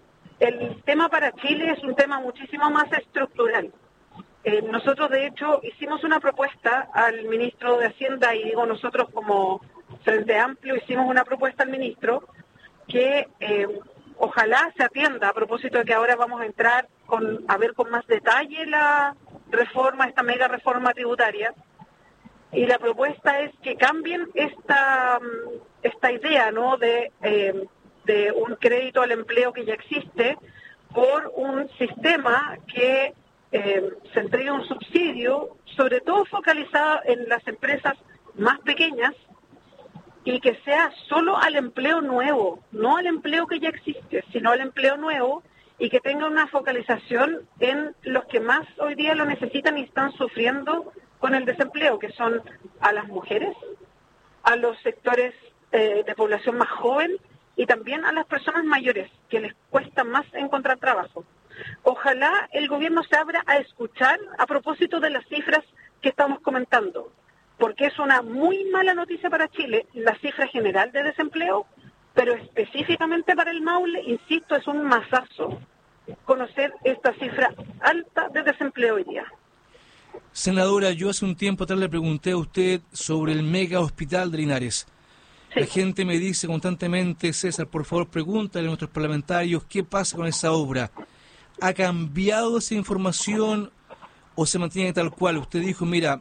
el tema para Chile es un tema muchísimo más estructural. Eh, nosotros, de hecho, hicimos una propuesta al ministro de Hacienda, y digo nosotros como Frente Amplio, hicimos una propuesta al ministro que eh, ojalá se atienda, a propósito de que ahora vamos a entrar con a ver con más detalle la reforma, esta mega reforma tributaria, y la propuesta es que cambien esta esta idea, ¿no?, de, eh, de un crédito al empleo que ya existe por un sistema que Eh, se entrega un subsidio, sobre todo focalizado en las empresas más pequeñas y que sea solo al empleo nuevo, no al empleo que ya existe, sino al empleo nuevo y que tenga una focalización en los que más hoy día lo necesitan y están sufriendo con el desempleo, que son a las mujeres, a los sectores eh, de población más joven y también a las personas mayores, que les cuesta más encontrar trabajo. Ojalá el gobierno se abra a escuchar a propósito de las cifras que estamos comentando, porque es una muy mala noticia para Chile, la cifra general de desempleo, pero específicamente para el Maule, insisto, es un masazo conocer esta cifra alta de desempleo hoy día. Senadora, yo hace un tiempo atrás le pregunté a usted sobre el mega hospital de Linares. Sí. La gente me dice constantemente, César, por favor, pregúntale a nuestros parlamentarios qué pasa con esa obra. ¿Ha cambiado esa información o se mantiene tal cual? Usted dijo, mira,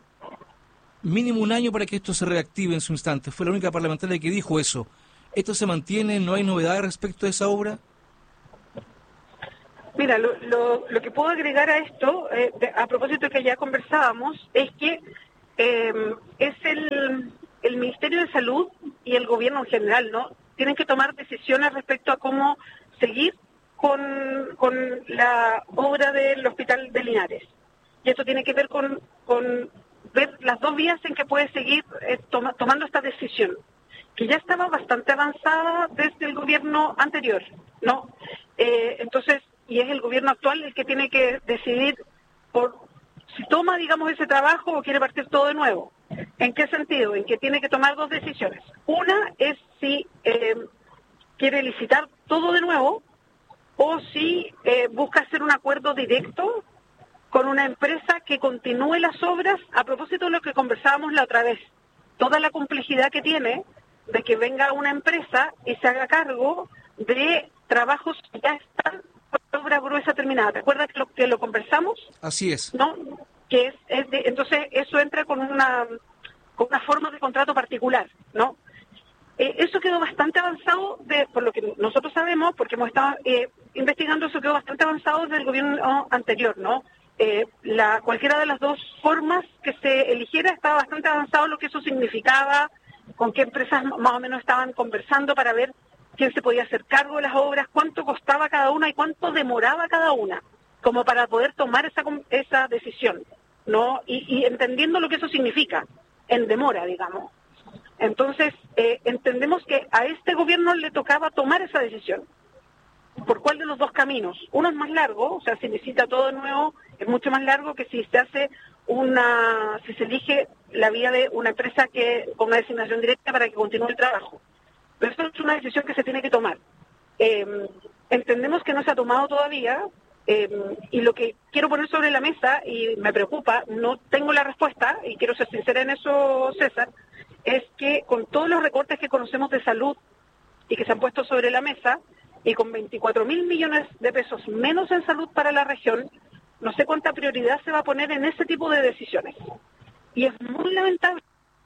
mínimo un año para que esto se reactive en su instante. Fue la única parlamentaria que dijo eso. ¿Esto se mantiene? ¿No hay novedades respecto a esa obra? Mira, lo, lo, lo que puedo agregar a esto, eh, de, a propósito de que ya conversábamos, es que eh, es el, el Ministerio de Salud y el gobierno en general, ¿no? Tienen que tomar decisiones respecto a cómo seguir con, con la obra del Hospital de Linares. Y esto tiene que ver con, con ver las dos vías en que puede seguir eh, toma, tomando esta decisión, que ya estaba bastante avanzada desde el gobierno anterior, ¿no? Eh, entonces, y es el gobierno actual el que tiene que decidir por si toma, digamos, ese trabajo o quiere partir todo de nuevo. ¿En qué sentido? En que tiene que tomar dos decisiones. Una es si eh, quiere licitar todo de nuevo o si eh, busca hacer un acuerdo directo con una empresa que continúe las obras, a propósito de lo que conversábamos la otra vez. Toda la complejidad que tiene de que venga una empresa y se haga cargo de trabajos que ya están con obra gruesa terminada. ¿Te acuerdas que lo, que lo conversamos? Así es. ¿No? Que es, es de, entonces eso entra con una con una forma de contrato particular, ¿no? Eh, eso quedó bastante avanzado, de, por lo que nosotros sabemos, porque hemos estado eh, investigando, eso quedó bastante avanzado desde el gobierno anterior, ¿no? Eh, la, cualquiera de las dos formas que se eligiera estaba bastante avanzado lo que eso significaba, con qué empresas más o menos estaban conversando para ver quién se podía hacer cargo de las obras, cuánto costaba cada una y cuánto demoraba cada una, como para poder tomar esa esa decisión, ¿no? Y, y entendiendo lo que eso significa, en demora, digamos. Entonces, eh, entendemos que a este gobierno le tocaba tomar esa decisión. ¿Por cuál de los dos caminos? Uno es más largo, o sea, si necesita todo de nuevo, es mucho más largo que si se hace una, si se elige la vía de una empresa que con una designación directa para que continúe el trabajo. Pero eso es una decisión que se tiene que tomar. Eh, entendemos que no se ha tomado todavía, eh, y lo que quiero poner sobre la mesa, y me preocupa, no tengo la respuesta, y quiero ser sincera en eso, César, es que con todos los recortes que conocemos de salud y que se han puesto sobre la mesa, y con veinticuatro mil millones de pesos menos en salud para la región, no sé cuánta prioridad se va a poner en ese tipo de decisiones. Y es muy lamentable.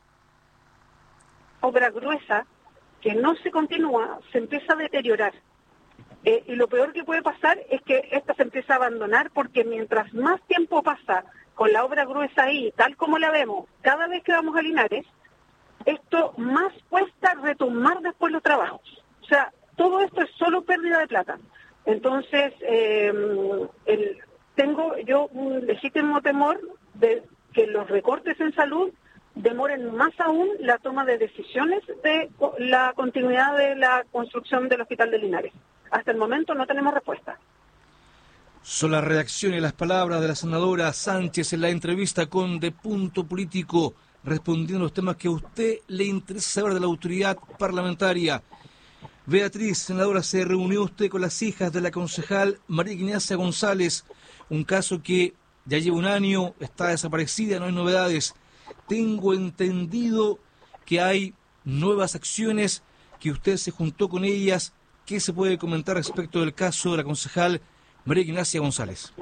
Obra gruesa que no se continúa, se empieza a deteriorar. Eh, y lo peor que puede pasar es que esta se empieza a abandonar, porque mientras más tiempo pasa con la obra gruesa ahí, tal como la vemos, cada vez que vamos a Linares, esto más cuesta retomar después los trabajos. O sea, todo esto es solo pérdida de plata. Entonces, eh, el, tengo yo un legítimo temor de que los recortes en salud demoren más aún la toma de decisiones de la continuidad de la construcción del Hospital de Linares. Hasta el momento no tenemos respuesta. Son las reacciones y las palabras de la senadora Sánchez en la entrevista con De Punto Político, respondiendo a los temas que a usted le interesa saber de la autoridad parlamentaria. Beatriz, senadora, se reunió usted con las hijas de la concejal María Ignacia González, un caso que ya lleva un año, está desaparecida, no hay novedades. Tengo entendido que hay nuevas acciones, que usted se juntó con ellas. ¿Qué se puede comentar respecto del caso de la concejal María Ignacia González?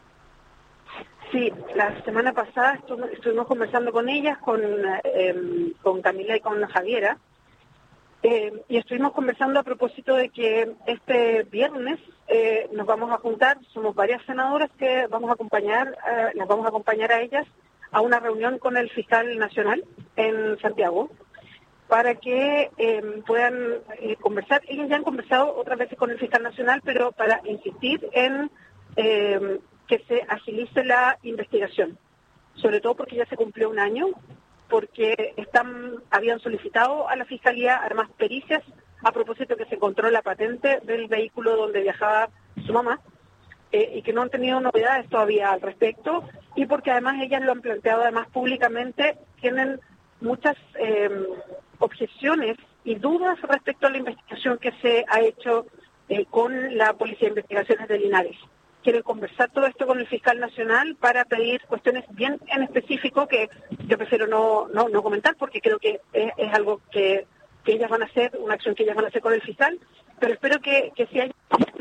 Sí, la semana pasada estuvimos conversando con ellas, con, eh, con Camila y con Javiera, eh, y estuvimos conversando a propósito de que este viernes eh, nos vamos a juntar, somos varias senadoras que vamos a acompañar, eh, las vamos a acompañar a ellas a una reunión con el fiscal nacional en Santiago, para que eh, puedan eh, conversar. Ellos ya han conversado otras veces con el fiscal nacional, pero para insistir en eh, que se agilice la investigación, sobre todo porque ya se cumplió un año, porque están habían solicitado a la Fiscalía además pericias a propósito que se encontró la patente del vehículo donde viajaba su mamá, eh, y que no han tenido novedades todavía al respecto, y porque además ellas lo han planteado además públicamente, tienen muchas eh, objeciones y dudas respecto a la investigación que se ha hecho eh, con la Policía de Investigaciones de Linares. Quieren conversar todo esto con el fiscal nacional para pedir cuestiones bien en específico que yo prefiero no no, no comentar, porque creo que es, es algo que, que ellas van a hacer, una acción que ellas van a hacer con el fiscal, pero espero que, que si hay...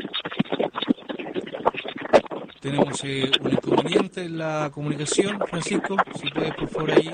Tenemos eh, un inconveniente en la comunicación, Francisco, si puedes por favor ahí,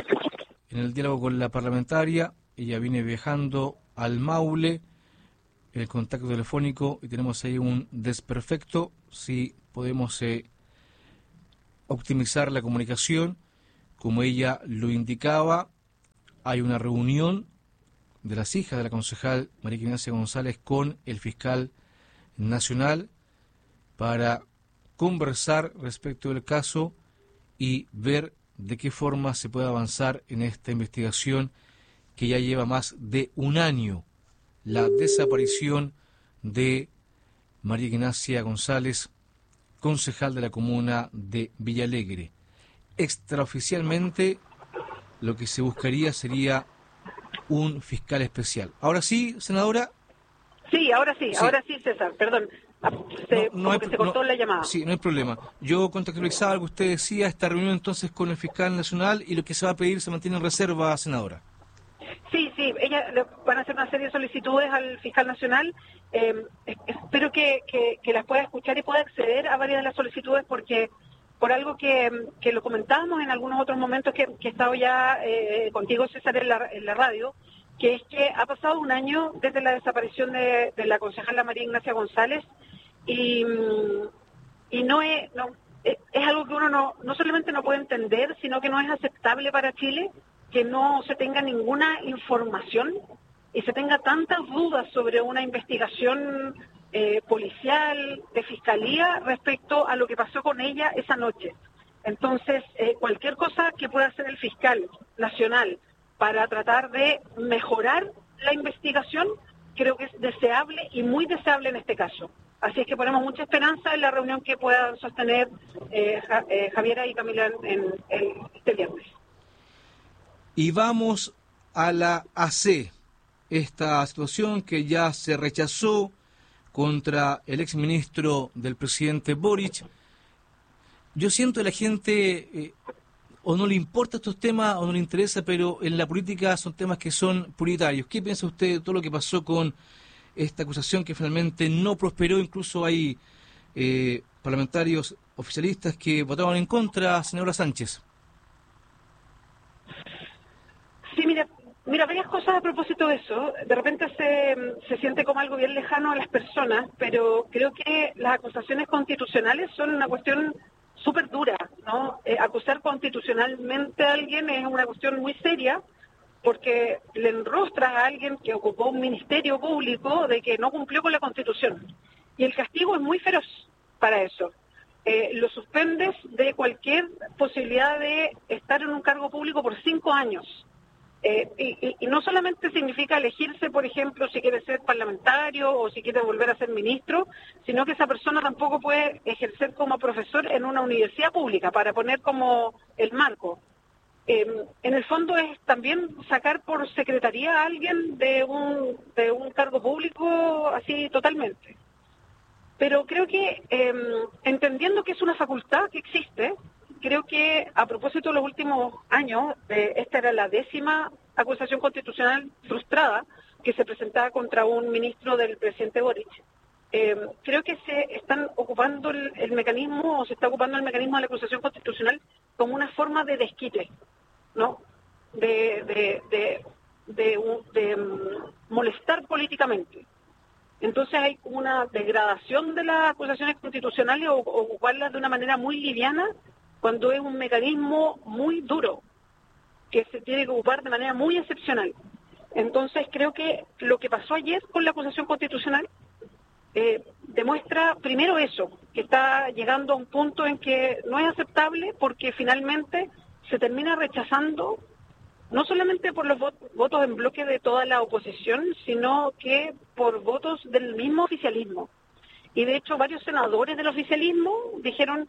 en el diálogo con la parlamentaria. Ella viene viajando al Maule, el contacto telefónico y tenemos ahí un desperfecto. Si podemos eh, optimizar la comunicación, como ella lo indicaba, hay una reunión de las hijas de la concejal María Ignacia González con el fiscal nacional para conversar respecto del caso y ver de qué forma se puede avanzar en esta investigación que ya lleva más de un año, la desaparición de María Ignacia González, concejal de la comuna de Villalegre. Extraoficialmente, lo que se buscaría sería un fiscal especial. Ahora sí, senadora. Sí, ahora sí, sí. ahora sí, César, perdón. Se, no, no hay, que se cortó no, la llamada. Sí, no hay problema. Yo contextualizaba lo que usted decía, esta reunión entonces con el fiscal nacional y lo que se va a pedir se mantiene en reserva, senadora. Sí, sí, ella van a hacer una serie de solicitudes al fiscal nacional. Eh, espero que, que, que las pueda escuchar y pueda acceder a varias de las solicitudes porque por algo que, que lo comentábamos en algunos otros momentos que, que he estado ya eh, contigo, César, en la, en la radio, que es que ha pasado un año desde la desaparición de, de la concejala María Ignacia González y, y no, es, no es, es algo que uno no, no solamente no puede entender, sino que no es aceptable para Chile que no se tenga ninguna información y se tenga tantas dudas sobre una investigación eh, policial, de fiscalía, respecto a lo que pasó con ella esa noche. Entonces, eh, cualquier cosa que pueda hacer el fiscal nacional para tratar de mejorar la investigación, creo que es deseable y muy deseable en este caso. Así es que ponemos mucha esperanza en la reunión que puedan sostener eh, ja, eh, Javiera y Camila en, en este viernes. Y vamos a la A C, esta situación que ya se rechazó contra el exministro del presidente Boric. Yo siento que la gente eh, o no le importa estos temas o no le interesa, pero en la política son temas que son prioritarios. ¿Qué piensa usted de todo lo que pasó con esta acusación que finalmente no prosperó? Incluso hay eh, parlamentarios oficialistas que votaron en contra, senadora Sánchez. Sí, mira, mira, varias cosas a propósito de eso. De repente se, se siente como algo bien lejano a las personas, pero creo que las acusaciones constitucionales son una cuestión súper dura, ¿no? Eh, acusar constitucionalmente a alguien es una cuestión muy seria porque le enrostras a alguien que ocupó un ministerio público de que no cumplió con la Constitución. Y el castigo es muy feroz para eso. Eh, lo suspendes de cualquier posibilidad de estar en un cargo público por cinco años. Eh, y, y no solamente significa elegirse, por ejemplo, si quiere ser parlamentario o si quiere volver a ser ministro, sino que esa persona tampoco puede ejercer como profesor en una universidad pública, para poner como el marco. Eh, en el fondo es también sacar por secretaría a alguien de un, de un cargo público así totalmente. Pero creo que, eh, entendiendo que es una facultad que existe, creo que a propósito de los últimos años, eh, esta era la décima acusación constitucional frustrada que se presentaba contra un ministro del presidente Boric. Eh, creo que se están ocupando el, el mecanismo, o se está ocupando el mecanismo de la acusación constitucional como una forma de desquite, ¿no? De, de, de, de, de, de um, molestar políticamente. Entonces hay una degradación de las acusaciones constitucionales o, o ocuparlas de una manera muy liviana, cuando es un mecanismo muy duro, que se tiene que ocupar de manera muy excepcional. Entonces creo que lo que pasó ayer con la acusación constitucional eh, demuestra primero eso, que está llegando a un punto en que no es aceptable porque finalmente se termina rechazando, no solamente por los vot- votos en bloque de toda la oposición, sino que por votos del mismo oficialismo. Y de hecho varios senadores del oficialismo dijeron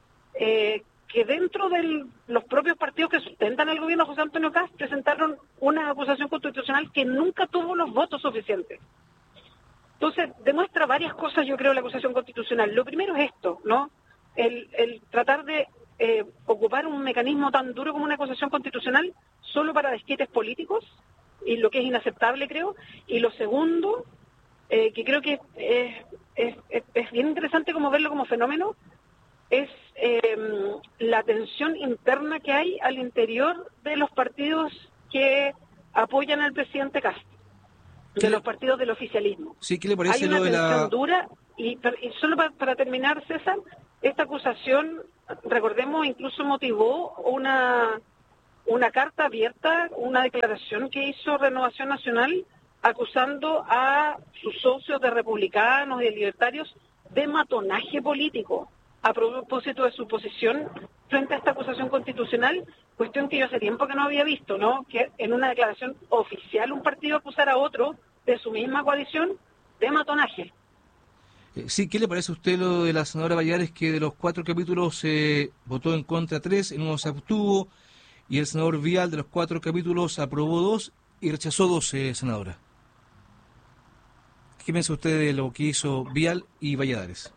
eh, que dentro de los propios partidos que sustentan el gobierno José Antonio Kast presentaron una acusación constitucional que nunca tuvo los votos suficientes. Entonces, demuestra varias cosas, yo creo, la acusación constitucional. Lo primero es esto, ¿no? El, el tratar de eh, ocupar un mecanismo tan duro como una acusación constitucional solo para desquites políticos, y lo que es inaceptable, creo. Y lo segundo, eh, que creo que es, es, es, es bien interesante como verlo como fenómeno, es eh, la tensión interna que hay al interior de los partidos que apoyan al presidente Kast. de los partidos del oficialismo. Sí, ¿qué le parece Hay una lo de tensión la... dura y, y solo para, para terminar, César, esta acusación, recordemos, incluso motivó una, una carta abierta, una declaración que hizo Renovación Nacional acusando a sus socios de republicanos y de libertarios de matonaje político a propósito de su posición frente a esta acusación constitucional, cuestión que yo hace tiempo que no había visto, ¿no? Que en una declaración oficial un partido acusara a otro de su misma coalición de matonaje. Eh, sí, ¿qué le parece a usted lo de la senadora Valladares, que de los cuatro capítulos se eh, votó en contra tres, en uno se abstuvo, y el senador Vial de los cuatro capítulos aprobó dos y rechazó dos, eh, senadora? ¿Qué piensa usted de lo que hizo Vial y Valladares?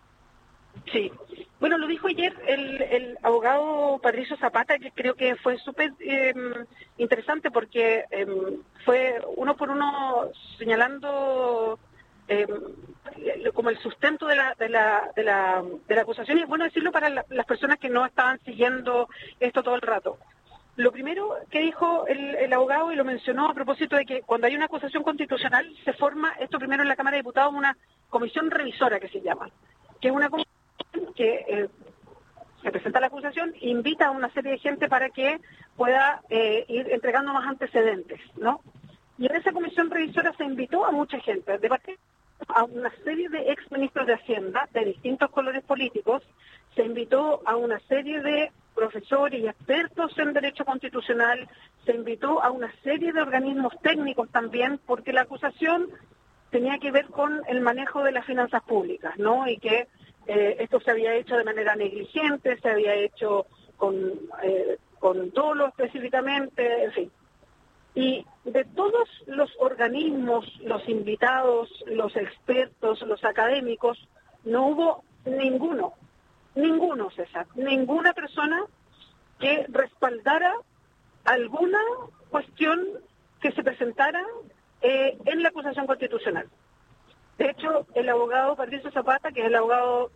Sí, bueno, lo dijo ayer el, el abogado Patricio Zapata, que creo que fue súper eh, interesante porque eh, fue uno por uno señalando eh, como el sustento de la, de la, de la, de la acusación, y es bueno decirlo para la, las personas que no estaban siguiendo esto todo el rato. Lo primero que dijo el, el abogado, y lo mencionó a propósito de que cuando hay una acusación constitucional se forma, esto primero en la Cámara de Diputados, una comisión revisora que se llama, que es una comisión que eh, se presenta la acusación e invita a una serie de gente para que pueda eh, ir entregando más antecedentes, ¿no? Y en esa comisión revisora se invitó a mucha gente, de parte a una serie de exministros de Hacienda de distintos colores políticos, se invitó a una serie de profesores y expertos en derecho constitucional, se invitó a una serie de organismos técnicos también, porque la acusación tenía que ver con el manejo de las finanzas públicas, ¿no? Y que eh, esto se había hecho de manera negligente, se había hecho con, eh, con dolo específicamente, en fin. Y de todos los organismos, los invitados, los expertos, los académicos, no hubo ninguno, ninguno, César, ninguna persona que respaldara alguna cuestión que se presentara eh, en la acusación constitucional. De hecho, el abogado Patricio Zapata, que es el abogado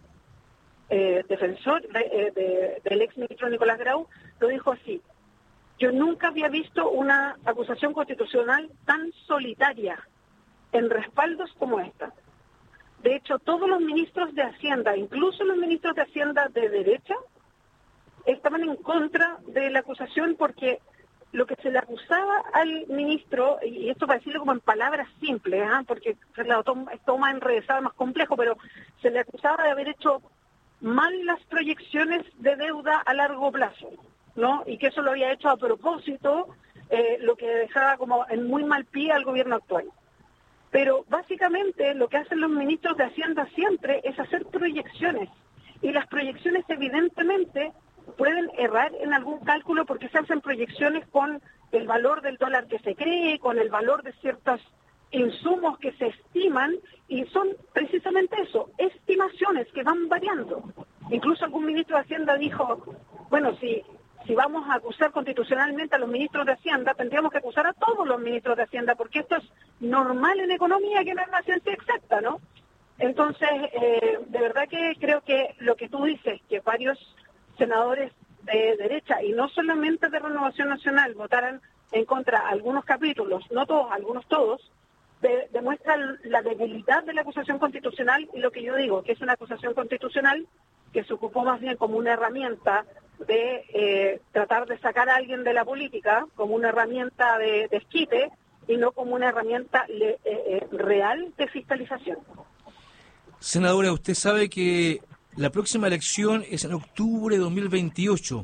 eh, defensor de, eh, de, del ex ministro Nicolás Grau, lo dijo así: yo nunca había visto una acusación constitucional tan solitaria en respaldos como esta. De hecho, todos los ministros de Hacienda, incluso los ministros de Hacienda de derecha, estaban en contra de la acusación, porque lo que se le acusaba al ministro, y esto para decirlo como en palabras simples, ¿eh? porque es todo más enrevesado, más complejo, pero se le acusaba de haber hecho mal las proyecciones de deuda a largo plazo, ¿no? Y que eso lo había hecho a propósito, eh, lo que dejaba como en muy mal pie al gobierno actual. Pero básicamente lo que hacen los ministros de Hacienda siempre es hacer proyecciones, y las proyecciones evidentemente pueden errar en algún cálculo, porque se hacen proyecciones con el valor del dólar que se cree, con el valor de ciertos insumos que se estiman, y son precisamente eso, estimaciones que van variando. Incluso algún ministro de Hacienda dijo, bueno, si, si vamos a acusar constitucionalmente a los ministros de Hacienda, tendríamos que acusar a todos los ministros de Hacienda, porque esto es normal en economía, que no es una ciencia exacta, ¿no? Entonces, eh, de verdad que creo que lo que tú dices, que varios senadores de derecha, y no solamente de Renovación Nacional, votaran en contra algunos capítulos, no todos, algunos todos, de, demuestra la debilidad de la acusación constitucional, y lo que yo digo, que es una acusación constitucional que se ocupó más bien como una herramienta de eh, tratar de sacar a alguien de la política, como una herramienta de desquite, y no como una herramienta le, eh, eh, real de fiscalización. Senadora, usted sabe que la próxima elección es en octubre de dos mil veintiocho,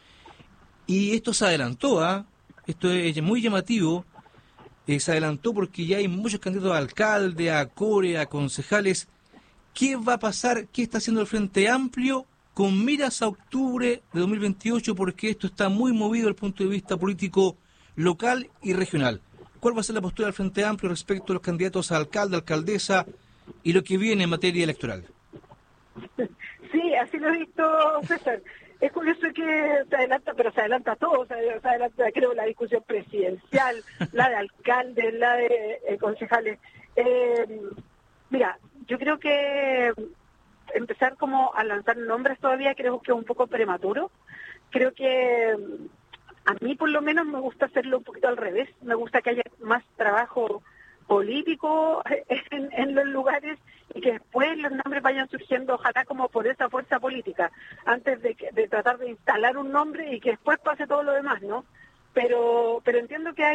y esto se adelantó, ¿ah? ¿eh? Esto es muy llamativo, eh, se adelantó porque ya hay muchos candidatos a alcalde, a core, a concejales. ¿Qué va a pasar? ¿Qué está haciendo el Frente Amplio con miras a octubre de dos mil veintiocho? Porque esto está muy movido desde el punto de vista político local y regional. ¿Cuál va a ser la postura del Frente Amplio respecto a los candidatos a alcalde, alcaldesa y lo que viene en materia electoral? Sí, así lo he visto, César. Es curioso que se adelanta, pero se adelanta todo, se adelanta, creo, la discusión presidencial, la de alcaldes, la de eh, concejales. Eh, mira, yo creo que empezar como a lanzar nombres todavía creo que es un poco prematuro. Creo que a mí por lo menos me gusta hacerlo un poquito al revés. Me gusta que haya más trabajo político en, en los lugares y que después los nombres vayan surgiendo, ojalá como por esa fuerza política, antes de, que, de tratar de instalar un nombre y que después pase todo lo demás, ¿no? Pero, pero entiendo que hay